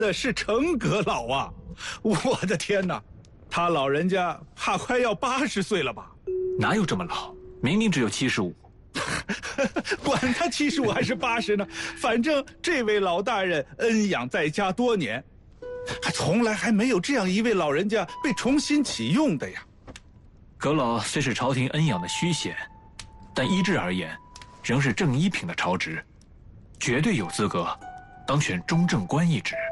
的是成阁老啊！我的天哪，他老人家怕快要80岁了吧？ 哪有这么老？明明只有75。 管他75还是80呢，反正这位老大人恩养在家多年，从来还没有这样一位老人家被重新启用的呀。 阁老虽是朝廷恩养的虚衔，但依制而言，仍是正一品的朝职，绝对有资格当选中正官一职。